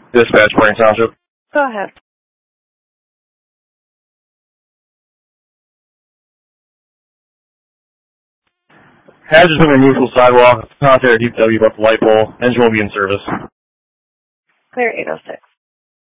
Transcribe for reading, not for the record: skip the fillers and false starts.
Dispatch, Plain Township. Go ahead. Hazard's been removed from the sidewalk. Contact DPW about the light pole. Engine will be in service. Clear 806.